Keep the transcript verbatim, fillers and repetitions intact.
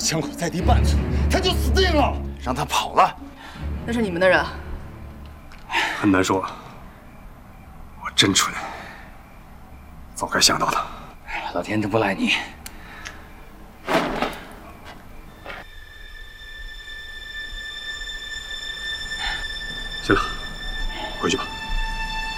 枪口再低半寸，他就死定了。让他跑了， 那是你们的人。 很难说，我真蠢，早该想到的。 老天真不赖你。 行了，回去吧。